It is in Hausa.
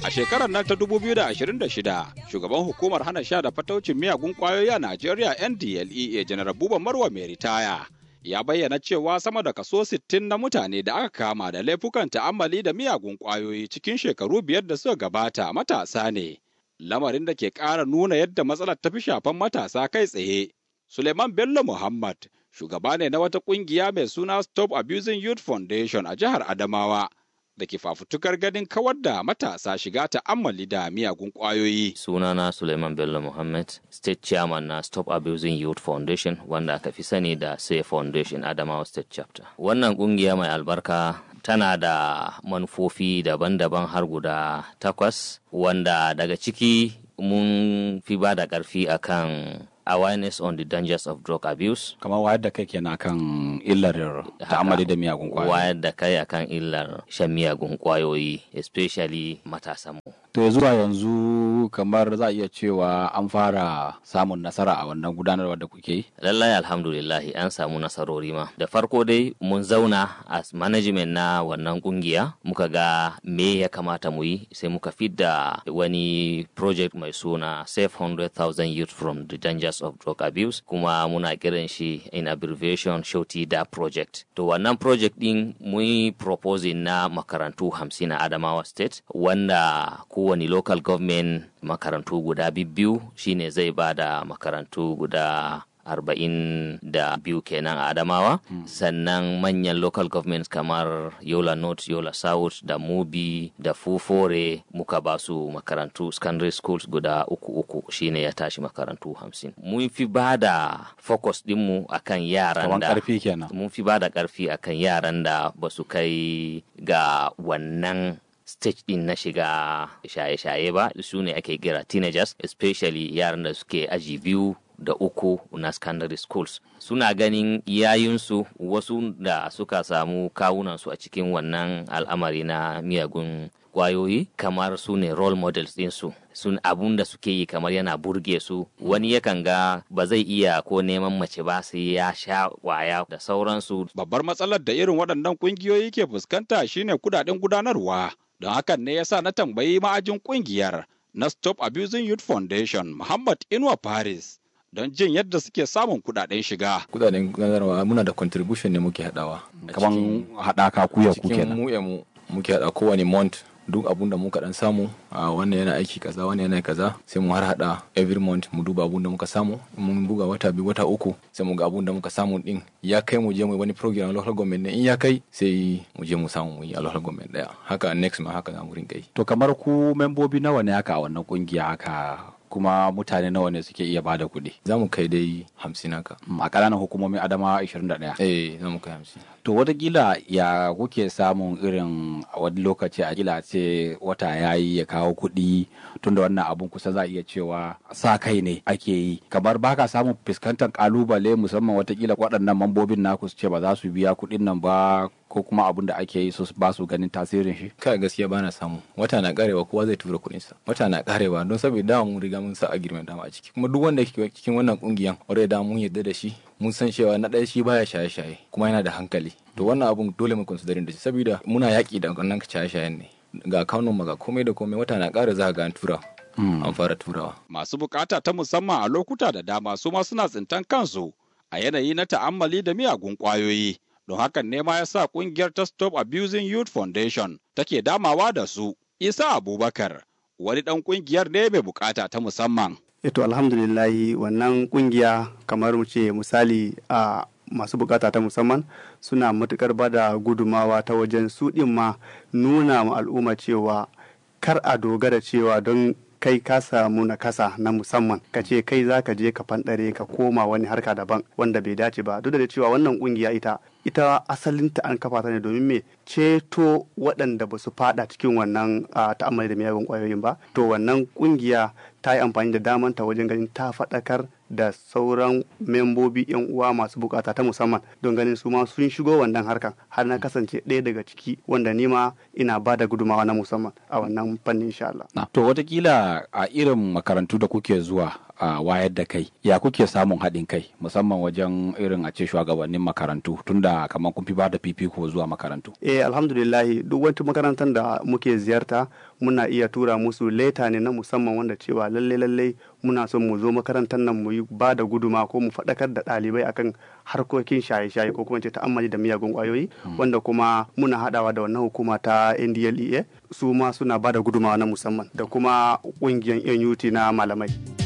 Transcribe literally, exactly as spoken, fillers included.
A shekarar nan ta dubu biyu da ashirin da shida, shugaban hukumar hana sha da fataucin miyagun kwayoyi a Najeriya N D L E A Janar Buba Marwa mai ritaya ya bayyana cewa sama da kaso sittin na mutane da aka kama da laifukan ta'ammali da miyagun kwayoyi cikin shekaru biyar da suka gabata matasa ne. Lamarin da ke ƙara nuna yadda matsalar ta fi shafan matasa kai tsaye. Suleiman Bello Muhammad, shugaba ne na wata ƙungiya mai suna Stop Abusing Youth Foundation a jihar Adamawa, da ke fafutukar ganin kawar da matasa shiga ta'ammali da miyagun ƙwayoyi. Sunana Suleiman Bello Muhammad, State Chairman na Stop Abusing Youth Foundation, wanda aka fi sani da Safe Foundation Adamawa State Chapter. Wannan ƙungiya mai albarka tana da manufofi daban-daban har guda takwas, wanda daga ciki mun fi ba da ƙarfi akan awareness on the dangers of drug abuse. Kamar wayar da kai kenan kan illar ta'ammali da miyagun kwayoyi. Wayar da kai akan illar shan miyagun kwayoyi, especially matasan mu. To zuwa yanzu kamar za a iya cewa an fara samun nasara a wannan gudanarwa da kuke yi? Lallai alhamdulillah an samu nasarori ma. Da farko dai mun zauna as management na wannan kungiya muka ga me ya kamata mu yi, sai muka fidda wani project mai suna Save one hundred thousand Youth from the Dangers of Drug Abuse, kuma muna kiran shi in abbreviation SHOTIDA project. To wannan project din mun yi proposing na makarantu hamsin a Adamawa State, wanda kowane local government makarantu guda biyu shine zai ba da makarantu guda arba'in da biyu kenan a Adamawa. Hmm. Sannan manyan local governments kamar Yola North, Yola South da Mubi da Fufore muka ba su makarantu secondary schools guda uku uku, shine ya tashi makarantu hamsin. Mun fi ba da focus dinmu akan yaran da mun fi ba da karfi akan yaran da ba su kai ga wannan stage din na shiga shaye-shaye ba, su ne ake kira teenagers, especially yaran da suke aji biyu da uku na secondary schools. Suna ganin yayinsu wasu da suka samu kawunansu a cikin wannan al'amari na miyagun kwayoyi kamar su ne role models ɗinsu, sun abun da suke yi kamar yana burge su. Wani yakan ga ba zai iya ko neman mace ba sai ya sha kwaya da sauransu. Babbar matsalar da irin waɗannan ƙungiyoyi ke fuskanta shine kudaden gudanarwa. Don hakan ne yasa na tambayi ma'ajin ƙungiyar na Stop Abusing Youth Foundation Muhammad Inuwa Paris don jin yadda suke samun kudaden shiga. Kudaden gudanarwa muna da contribution ne muke hadawa. Kaman hadaka kuya ku kenan. Mu mu muke hada kowane month duk abun da muka dan samu, a wannan yana aiki kaza wannan yana kaza, sai mu har hada every month mu duba abun da muka samu. Mun buga wata biyu wata uku sai mu ga abun da muka samu din ya kai mu je mu wani program a local government ne, in ya kai sai mu je mu samu mu yi a local government daya. Haka next ma haka za mu rinka yi. To kamar ku membobi nawa ne haka a wannan kungiya haka, kuma mutane nawa ne suke iya bada kuɗi? Za mu kai dai hamsin haka. A ƙananan hukumomin Adamawa ashirin da ɗaya? Eh, za mu kai hamsin. To watakila ya kuke samun irin a wani lokaci a kila ce wata yayi ya kawo kuɗi, tunda wannan abun kusa za a iya cewa sa kai ne ake yi. Kamar baka samun fuskantar kalubale musamman watakila waɗannan mambobin naku su ce ba za su biya kuɗin nan ba, ko kuma abun da ake yi su ba su ganin tasirin shi? Kai gaskiya bana samu. Wata na karewa kowa zai tura kuɗin sa. Wata na karewa don saboda mun riga mun sa agreement dama a ciki. Kuma duk wanda yake cikin wannan kungiyan wanda da mun yarda da shi, mun san cewa na ɗaya shi baya shaye-shaye kuma yana da hankali. To wannan abun dole mu considering da shi saboda muna yaki da wannan shaye-shayen ne. Ga kaunin ma ga komai da komai, wata na kare za ga an tura. Hmm. An fara turawa. Masu bukata ta musamman a lokuta da dama su ma suna tsintan kansu a yanayi na ta'ammali da miyagun kwayoyi. Don hakan ne ma ya sa kungiyar ta Stop Abusing Youth Foundation take damawa da su. Isa Abubakar wani dan kungiyar ne mai bukata ta musamman. Eto alhamdulillahi wannan kungiya kamar mu ce misali a masu bukata ta musamman suna matukar bada gudumawa ta wajen su din ma nuna ma al'umma cewa kar a dogara cewa don kai ka samu nakasa na musamman ka ce kai za ka je ka fanɗare ka koma wani harka daban wanda bai dace ba. Duk da cewa wannan kungiya ita ita asalinta an kafa ta ne domin me ceto waɗanda ba su fada cikin wannan ta'ammali da miyagun ƙwayoyin ba. To wannan kungiya ta yi amfani da damanta wajen ganin ta faɗakar da sauran membobi yan uwa masu bukata ta musamman don ganin su ma sun shigo wannan harkan, har na kasance ɗaya daga ciki wanda ni ma ina ba da gudumawa na musamman a wannan fannin insha Allah. To watakila a irin makarantu da kuke zuwa uh, wayar da kai. Ya kuke samun haɗin kai musamman wajen irin a ce shugabannin makarantu tunda kamar kun fi ba da fifiko zuwa makarantu? Eh alhamdulillahi duk wata makarantar da muke ziyarta muna iya tura musu leta ne na musamman wanda cewa lalle lalle muna son mu zo makarantar nan mu yi ba da guduma ko mu faɗakar da ɗalibai akan harkokin shaye-shaye ko kuma ce ta'ammali da miyagun ƙwayoyi hmm. wanda kuma muna haɗawa da wannan hukuma ta N D L E A su ma suna ba da gudumawa na musamman da kuma ƙungiyar N U T na malamai.